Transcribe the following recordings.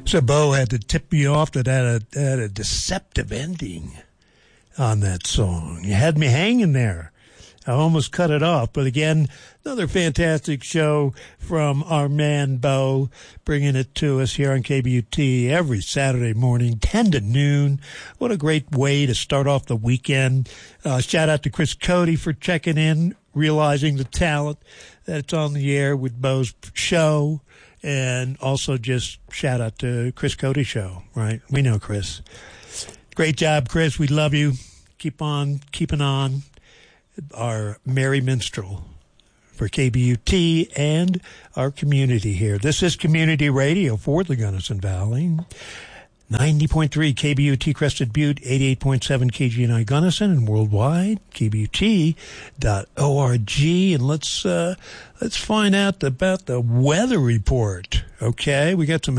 So Bo had to tip me off that had a deceptive ending on that song. You had me hanging there. I almost cut it off. But again, another fantastic show from our man Bo, bringing it to us here on KBUT every Saturday morning, 10 to noon. What a great way to start off the weekend. Shout out to Chris Cody for checking in, realizing the talent that's on the air with Bo's show. And also just shout out to Chris Cody Show, right? We know Chris. Great job, Chris. We love you. Keep on keeping on. Our merry minstrel for KBUT and our community here. This is community radio for the Gunnison Valley. 90.3 KBUT Crested Butte, 88.7 KGNI Gunnison, and worldwide, KBUT.org. And let's find out about the weather report. Okay, we got some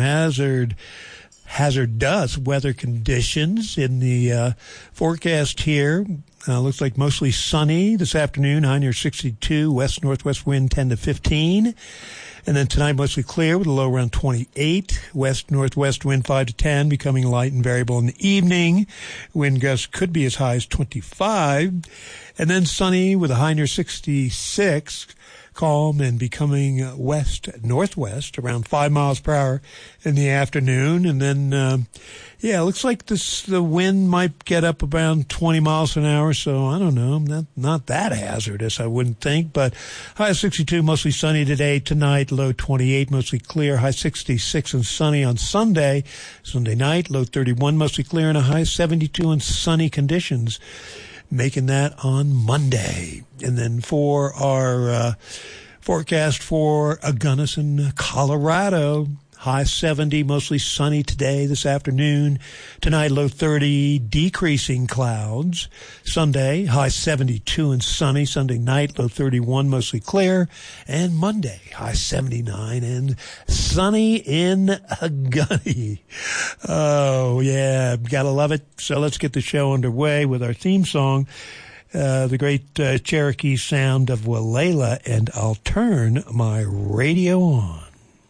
hazardous weather conditions in the forecast here. Looks like mostly sunny this afternoon, high near 62, west-northwest wind 10 to 15. And then tonight, mostly clear with a low around 28. West-northwest wind 5 to 10, becoming light and variable in the evening. Wind gusts could be as high as 25. And then sunny with a high near 66. Calm and becoming west-northwest, around 5 miles per hour in the afternoon. And then, it looks like the wind might get up around 20 miles an hour. So I don't know, not that hazardous, I wouldn't think. But high 62, mostly sunny today. Tonight, low 28, mostly clear. High 66 and sunny on Sunday. Sunday night, low 31, mostly clear, and a high 72 and sunny conditions. Making that on Monday. And then for our forecast for Gunnison, Colorado, high 70, mostly sunny today, this afternoon. Tonight, low 30, decreasing clouds. Sunday, high 72 and sunny. Sunday night, low 31, mostly clear. And Monday, high 79 and sunny in Gunny. Oh, yeah, gotta love it. So let's get the show underway with our theme song. The great Cherokee sound of Walela, and I'll turn my radio on.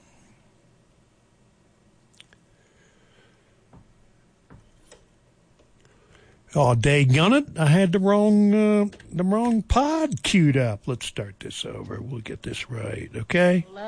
Oh, daggone it. I had the wrong pod queued up. Let's start this over. We'll get this right, okay?